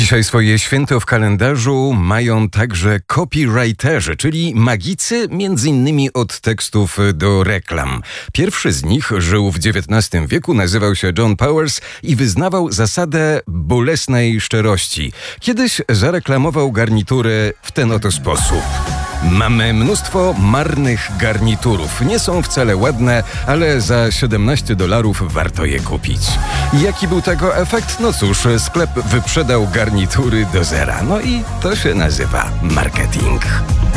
Dzisiaj swoje święto w kalendarzu mają także copywriterzy, czyli magicy m.in. od tekstów do reklam. Pierwszy z nich żył w XIX wieku, nazywał się John Powers i wyznawał zasadę bolesnej szczerości. Kiedyś zareklamował garnitury w ten oto sposób. Mamy mnóstwo marnych garniturów. Nie są wcale ładne, ale za $17 warto je kupić. Jaki był tego efekt? No cóż, sklep wyprzedał garnitury do zera. No i to się nazywa marketing.